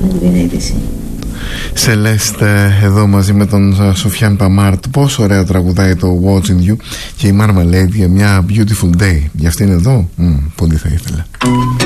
την πιναίδηση. Σελέστε εδώ μαζί με τον Σοφιάν Παμάρτ. Πόσο ωραία τραγουδάει το Watching You. Και η Marmalade για μια Beautiful Day. Για αυτήν εδώ πολύ θα ήθελα.